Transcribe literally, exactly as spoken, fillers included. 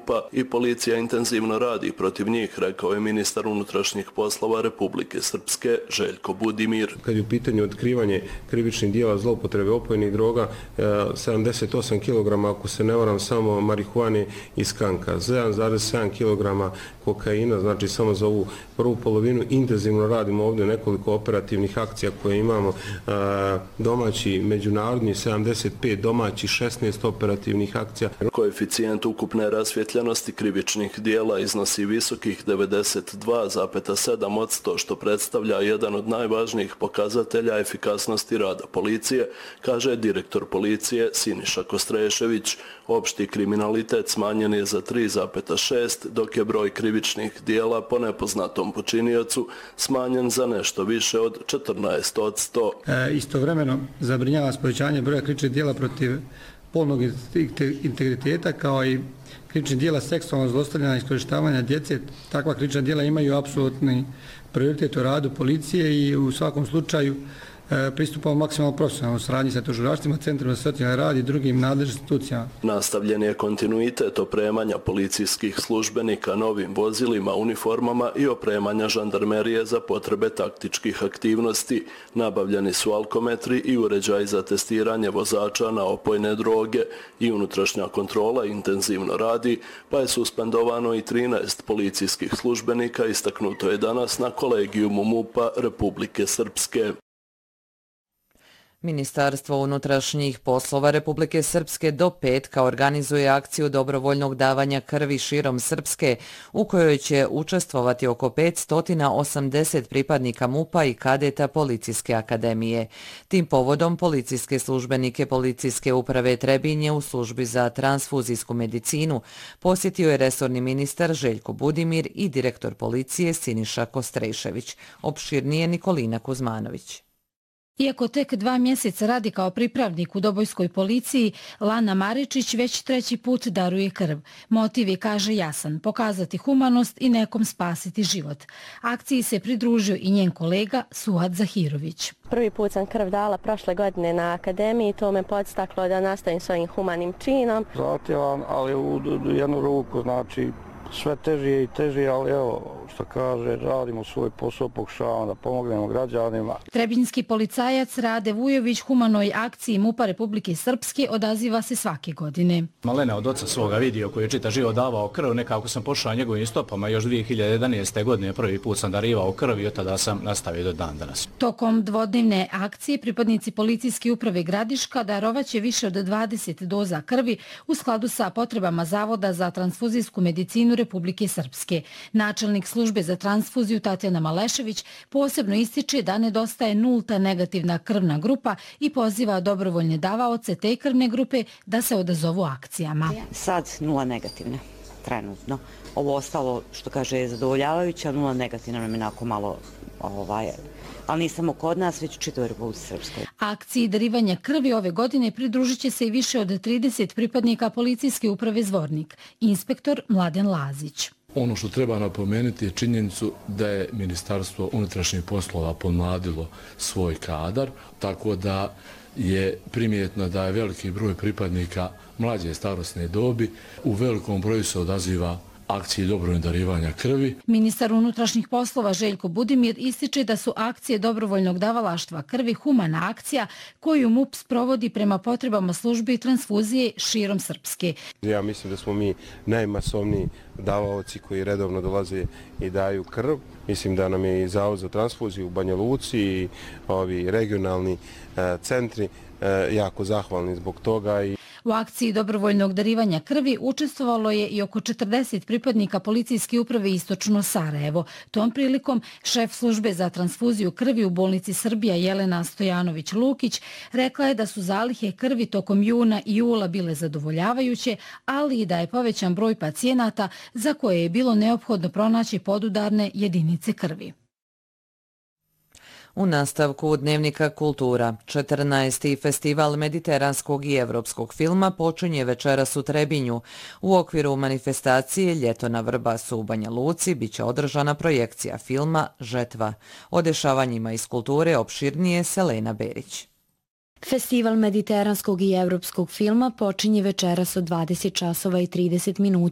MUP-a i policija intenzivno radi protiv njih, rekao je ministar unutrašnjih poslova Republike Srpske Željko Budimir. Kad je u pitanju otkrivanje krivičnih dijela zloupotrebe opojnih droga, sedamdeset osam kilograma, ako se ne varam, samo marihuane i skanka, sedam zarez sedam kilograma kokaina, znači samo za ovu prvu polovinu. Intenzivno radimo ovdje nekoliko operativnih akcija koje imamo, domaći, međunarodni, sedamdeset pet domaći, šesnaest operativnih akcija. Koeficijent ukupne rasvjetljenosti krivičnih dijela iznosi visokih devedeset dva zarez sedam posto, što predstavlja jedan od najvažnijih pokazatelja efikasnosti rada policije, kaže direktor policije Siniša Kostrešević. Opšti kriminalitet smanjen je za tri zarez šest, dok je broj krivičnih dijela po nepoznatom počiniocu smanjen za nešto više od četrnaest posto. E, istovremeno zabrinjava povećanje broja krivičnih dijela protiv polnog integriteta kao i krivičnih dijela seksualnog zlostavljanja i iskorištavanja djece. Takva krivična dijela imaju apsolutni prioritet u radu policije i u svakom slučaju pristupamo maksimalno profesionalno u saradnji sa tužilaštvima, centrima za socijalni rad i drugim nadležnim institucijama. Nastavljen je kontinuitet opremanja policijskih službenika novim vozilima, uniformama i opremanja žandarmerije za potrebe taktičkih aktivnosti. Nabavljeni su alkometri i uređaj za testiranje vozača na opojne droge i unutrašnja kontrola intenzivno radi, pa je suspendovano i trinaest policijskih službenika, istaknuto je danas na kolegijumu MUP-a Republike Srpske. Ministarstvo unutrašnjih poslova Republike Srpske do petka organizuje akciju dobrovoljnog davanja krvi širom Srpske, u kojoj će učestvovati oko petsto osamdeset pripadnika MUP-a i kadeta Policijske akademije. Tim povodom policijske službenike Policijske uprave Trebinje u službi za transfuzijsku medicinu posjetio je resorni ministar Željko Budimir i direktor policije Siniša Kostrešević. Opširnije Nikolina Kuzmanović. Iako tek dva mjeseca radi kao pripravnik u Dobojskoj policiji, Lana Maričić već treći put daruje krv. Motiv je, kaže, jasan, pokazati humanost i nekom spasiti život. Akciji se pridružio i njen kolega Suad Zahirović. Prvi put sam krv dala prošle godine na akademiji, to me podstaklo da nastavim svojim humanim činom. Zahtjevan, ali u jednu ruku, znači sve težije i težije, ali evo, što kaže, radimo svoj posao, pokušavamo da pomognemo građanima. Trebinjski policajac Rade Vujović humanoj akciji MUP-a Republike Srpske odaziva se svake godine. Malena od oca svoga vidio koji je čita život davao krv, nekako sam pošao njegovim stopama, još dvije hiljade jedanaeste. godine prvi put sam darivao krv i od tada sam nastavio do dan danas. Tokom dvodnevne akcije pripadnici Policijske uprave Gradiška darovaće više od dvadeset doza krvi u skladu sa potrebama Zavoda za transfuzijsku medicinu Republike Srpske. Načelnik službe za transfuziju Tatjana Malešević posebno ističe da nedostaje nulta negativna krvna grupa i poziva dobrovoljne davaoce te krvne grupe da se odazovu akcijama. Sad nula negativna, trenutno. Ovo ostalo, što kaže, je zadovoljavajuća, nula negativna nam je onako malo, ovaj, ali nije samo kod nas, već u čitavoj Republici Srpskoj. Akciji darivanja krvi ove godine pridružit će se i više od trideset pripadnika Policijske uprave Zvornik, inspektor Mladen Lazić. Ono što treba napomenuti je činjenicu da je Ministarstvo unutrašnjih poslova pomladilo svoj kadar, tako da je primjetno da je veliki broj pripadnika mlađe starosne dobi u velikom broju se odaziva akciji dobrovoljnog darivanja krvi. Ministar unutrašnjih poslova Željko Budimir ističe da su akcije dobrovoljnog davalaštva krvi humana akcija koju MUP sprovodi prema potrebama službe i transfuzije širom Srpske. Ja mislim da smo mi najmasovniji davaoci koji redovno dolaze i daju krv. Mislim da nam je i Zavod za transfuziju u Banja Luci i ovi regionalni e, centri e, jako zahvalni zbog toga. I u akciji dobrovoljnog darivanja krvi učestvovalo je i oko četrdeset pripadnika Policijske uprave Istočno Sarajevo. Tom prilikom šef službe za transfuziju krvi u bolnici Srbija Jelena Stojanović-Lukić rekla je da su zalihe krvi tokom juna i jula bile zadovoljavajuće, ali i da je povećan broj pacijenata za koje je bilo neophodno pronaći podudarne jedinice krvi. U nastavku Dnevnika kultura, četrnaesti festival mediteranskog i evropskog filma počinje večeras u Trebinju. U okviru manifestacije Ljeto na Vrbasu u Banja Luci biće održana projekcija filma Žetva. O dešavanjima iz kulture opširnije Selena Berić. Festival mediteranskog i evropskog filma počinje večeras od dvadeset časova i trideset minuta